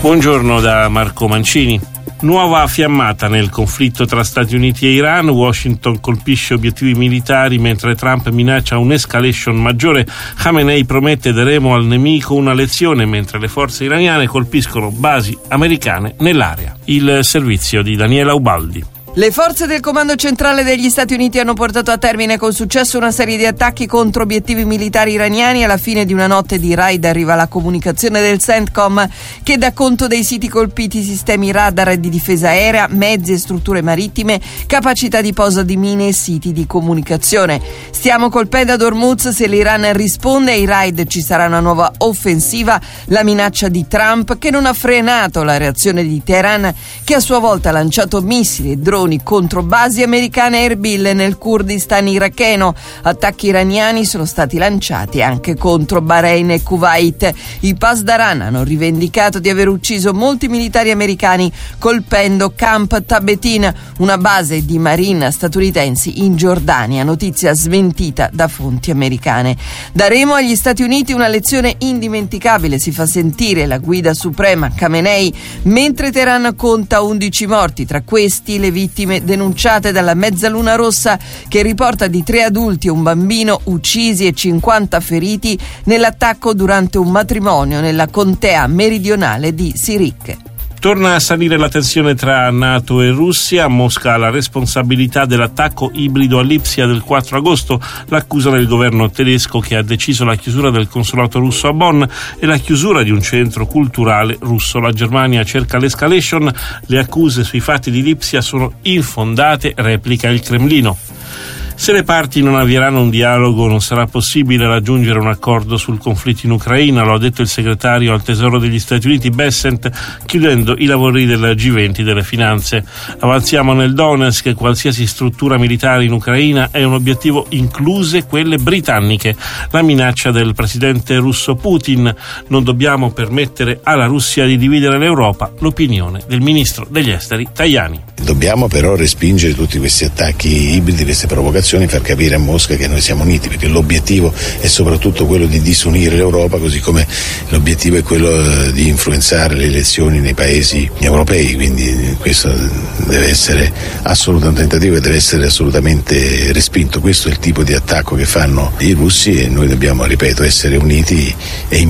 Buongiorno da Marco Mancini. Nuova fiammata nel conflitto tra Stati Uniti e Iran. Washington colpisce obiettivi militari mentre Trump minaccia un'escalation maggiore. Khamenei promette daremo al nemico una lezione mentre le forze iraniane colpiscono basi americane nell'area. Il servizio di Daniela Ubaldi. Le forze del Comando Centrale degli Stati Uniti hanno portato a termine con successo una serie di attacchi contro obiettivi militari iraniani. Alla fine di una notte di raid arriva la comunicazione del CENTCOM che dà conto dei siti colpiti, sistemi radar di difesa aerea, mezzi e strutture marittime, capacità di posa di mine e siti di comunicazione. Stiamo colpendo ad Hormuz, se l'Iran risponde ai raid ci sarà una nuova offensiva. La minaccia di Trump che non ha frenato la reazione di Teheran, che a sua volta ha lanciato missili e droni contro basi americane a Erbil nel Kurdistan iracheno. Attacchi iraniani sono stati lanciati anche contro Bahrain e Kuwait. I Pasdaran hanno rivendicato di aver ucciso molti militari americani colpendo Camp Tabetin, una base di marina statunitensi in Giordania, notizia smentita da fonti americane. Daremo agli Stati Uniti una lezione indimenticabile, si fa sentire la guida suprema Khamenei, mentre Teheran conta 11 morti, tra questi le vittime denunciate dalla Mezzaluna Rossa, che riporta di 3 adulti e un bambino uccisi e 50 feriti nell'attacco durante un matrimonio nella contea meridionale di Sirik. Torna a salire la tensione tra NATO e Russia. Mosca ha la responsabilità dell'attacco ibrido a Lipsia del 4 agosto, l'accusa del governo tedesco che ha deciso la chiusura del consolato russo a Bonn e la chiusura di un centro culturale russo. La Germania cerca l'escalation, le accuse sui fatti di Lipsia sono infondate, replica il Cremlino. Se le parti non avvieranno un dialogo non sarà possibile raggiungere un accordo sul conflitto in Ucraina, lo ha detto il segretario al Tesoro degli Stati Uniti Bessent, chiudendo i lavori del G20 delle finanze. Avanziamo nel Donetsk, qualsiasi struttura militare in Ucraina è un obiettivo, incluse quelle britanniche. La minaccia del presidente russo Putin: non dobbiamo permettere alla Russia di dividere l'Europa, l'opinione del ministro degli esteri Tajani. Dobbiamo però respingere tutti questi attacchi ibridi, queste provocazioni, far capire a Mosca che noi siamo uniti, perché l'obiettivo è soprattutto quello di disunire l'Europa, così come l'obiettivo è quello di influenzare le elezioni nei paesi europei, quindi questo deve essere un tentativo che deve essere assolutamente respinto. Questo è il tipo di attacco che fanno i russi e noi dobbiamo, ripeto, essere uniti e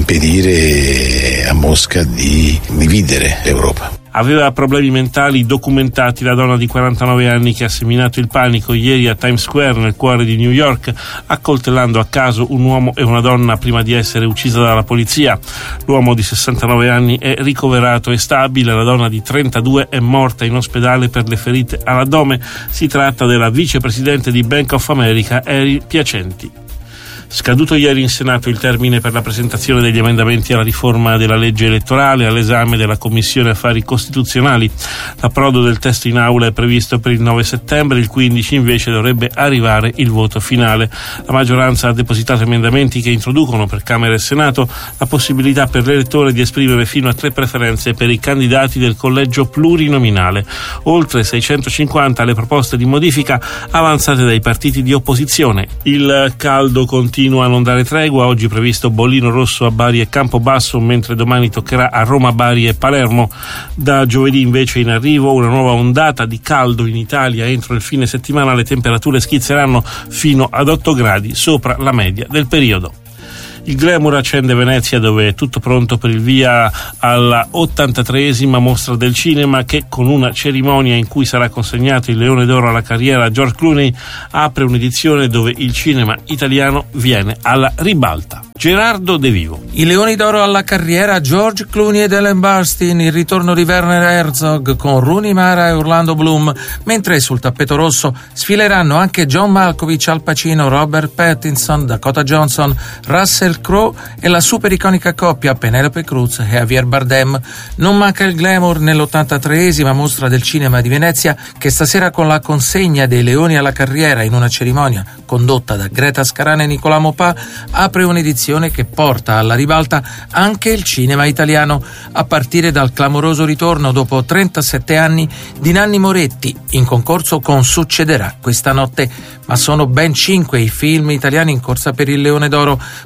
impedire a Mosca di dividere l'Europa. Aveva problemi mentali documentati la donna di 49 anni che ha seminato il panico ieri a Times Square nel cuore di New York, accoltellando a caso un uomo e una donna prima di essere uccisa dalla polizia. L'uomo di 69 anni è ricoverato e stabile, la donna di 32 è morta in ospedale per le ferite all'addome. Si tratta della vicepresidente di Bank of America, Eri Piacenti. Scaduto ieri in Senato il termine per la presentazione degli emendamenti alla riforma della legge elettorale all'esame della Commissione Affari Costituzionali. L'approdo del testo in aula è previsto per il 9 settembre, il 15 invece dovrebbe arrivare il voto finale. La maggioranza ha depositato emendamenti che introducono per Camera e Senato la possibilità per l'elettore di esprimere fino a 3 preferenze per i candidati del collegio plurinominale. Oltre 650 le proposte di modifica avanzate dai partiti di opposizione. Il caldo continua a non dare tregua, oggi previsto bollino rosso a Bari e Campobasso, mentre domani toccherà a Roma, Bari e Palermo. Da giovedì invece in arrivo una nuova ondata di caldo in Italia. Entro il fine settimana le temperature schizzeranno fino ad 8 gradi sopra la media del periodo. Il glamour accende Venezia, dove è tutto pronto per il via alla 83esima mostra del cinema che, con una cerimonia in cui sarà consegnato il Leone d'Oro alla carriera a George Clooney, apre un'edizione dove il cinema italiano viene alla ribalta. Gerardo De Vivo. I Leoni d'Oro alla carriera, George Clooney ed Ellen Burstyn, il ritorno di Werner Herzog con Rooney Mara e Orlando Bloom, mentre sul tappeto rosso sfileranno anche John Malkovich, Al Pacino, Robert Pattinson, Dakota Johnson, Russell Crowe e la super iconica coppia Penelope Cruz e Javier Bardem. Non manca il glamour nell'83esima mostra del cinema di Venezia, che stasera, con la consegna dei Leoni alla carriera in una cerimonia condotta da Greta Scarana e Nicolà Mopà, apre un'edizione che porta alla ribalta anche il cinema italiano, a partire dal clamoroso ritorno dopo 37 anni di Nanni Moretti in concorso con Succederà questa notte. Ma sono ben 5 i film italiani in corsa per il Leone d'Oro. Marco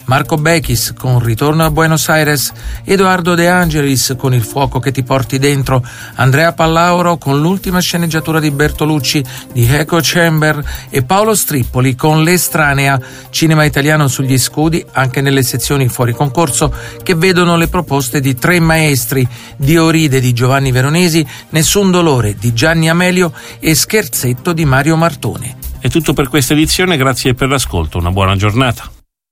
Bechis con Ritorno a Buenos Aires, Edoardo De Angelis con Il fuoco che ti porti dentro, Andrea Pallauro con l'ultima sceneggiatura di Bertolucci di Echo Chamber e Paolo Strippoli con L'Estranea, cinema italiano sugli scudi anche nelle sezioni fuori concorso che vedono le proposte di Tre maestri, Dio ride di Giovanni Veronesi, Nessun dolore di Gianni Amelio e Scherzetto di Mario Martone. È tutto per questa edizione, grazie per l'ascolto, una buona giornata.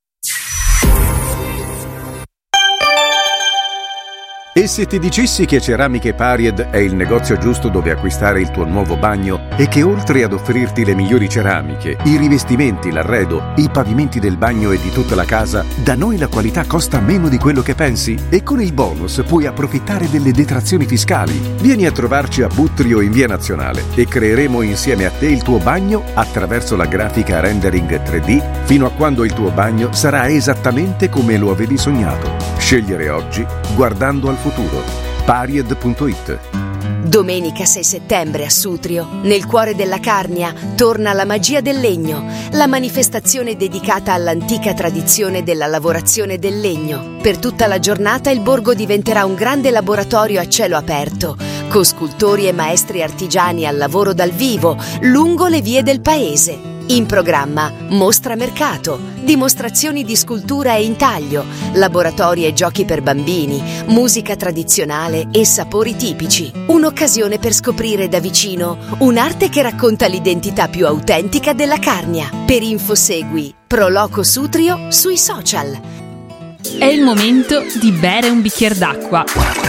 E se ti dicessi che Ceramiche Paried è il negozio giusto dove acquistare il tuo nuovo bagno e che oltre ad offrirti le migliori ceramiche, i rivestimenti, l'arredo, i pavimenti del bagno e di tutta la casa, da noi la qualità costa meno di quello che pensi? E con il bonus puoi approfittare delle detrazioni fiscali. Vieni a trovarci a Buttrio in Via Nazionale e creeremo insieme a te il tuo bagno attraverso la grafica rendering 3D fino a quando il tuo bagno sarà esattamente come lo avevi sognato. Scegliere oggi guardando al futuro. Paried.it. Domenica 6 settembre a Sutrio, nel cuore della Carnia, torna la magia del legno, la manifestazione dedicata all'antica tradizione della lavorazione del legno. Per tutta la giornata il borgo diventerà un grande laboratorio a cielo aperto, con scultori e maestri artigiani al lavoro dal vivo, lungo le vie del paese. In programma mostra mercato, dimostrazioni di scultura e intaglio, laboratori e giochi per bambini, musica tradizionale e sapori tipici. Un'occasione per scoprire da vicino un'arte che racconta l'identità più autentica della Carnia. Per info segui Proloco Sutrio sui social. È il momento di bere un bicchiere d'acqua.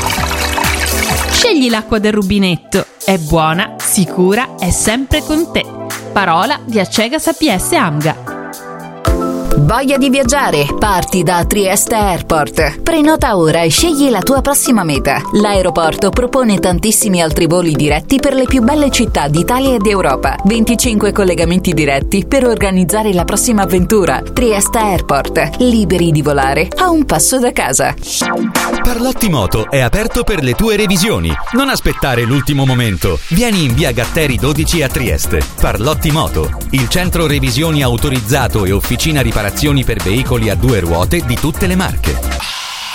Scegli l'acqua del rubinetto. È buona, sicura, è sempre con te. Parola di Acegas APS Amga. Voglia di viaggiare? Parti da Trieste Airport. Prenota ora e scegli la tua prossima meta. L'aeroporto propone tantissimi altri voli diretti per le più belle città d'Italia e d'Europa. 25 collegamenti diretti per organizzare la prossima avventura. Trieste Airport. Liberi di volare a un passo da casa. Parlotti Moto è aperto per le tue revisioni. Non aspettare l'ultimo momento. Vieni in via Gatteri 12 a Trieste. Parlotti Moto, il centro revisioni autorizzato e officina riparazioni per veicoli a 2 ruote di tutte le marche.